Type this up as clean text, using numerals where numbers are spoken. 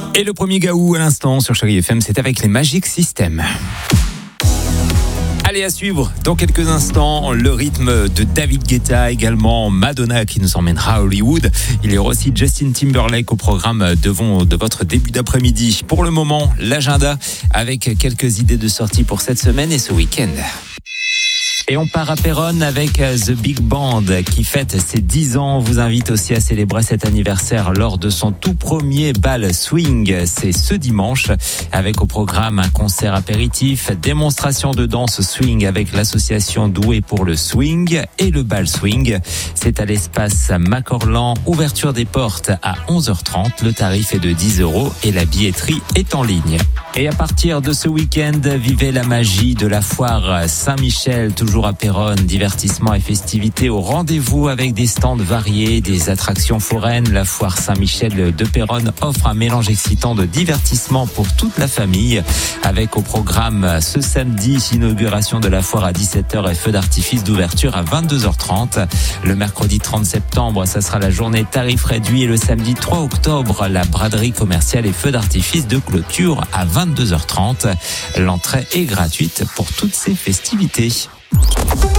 Et le premier Gaou à l'instant sur Chérie FM, c'est avec les Magic System. Allez, à suivre dans quelques instants le rythme de David Guetta, également Madonna qui nous emmènera à Hollywood. Il y aura aussi Justin Timberlake au programme de votre début d'après-midi. Pour le moment, l'agenda avec quelques idées de sortie pour cette semaine et ce week-end. Et on part à Péronne avec The Big Band qui fête ses 10 ans. On vous invite aussi à célébrer cet anniversaire lors de son tout premier bal swing. C'est ce dimanche avec au programme un concert apéritif, démonstration de danse swing avec l'association Doué pour le swing et le bal swing. C'est à l'espace Macorlan. Ouverture des portes à 11h30. Le tarif est de 10 € et la billetterie est en ligne. Et à partir de ce week-end, vivez la magie de la foire Saint-Michel, toujours à Péronne. Divertissement et festivités au rendez-vous avec des stands variés, des attractions foraines. La foire Saint-Michel de Péronne offre un mélange excitant de divertissement pour toute la famille. Avec au programme ce samedi, inauguration de la foire à 17h et feu d'artifice d'ouverture à 22h30. Le mercredi 30 septembre, ça sera la journée tarif réduit et le samedi 3 octobre, la braderie commerciale et feu d'artifice de clôture à 22h30. L'entrée est gratuite pour toutes ces festivités.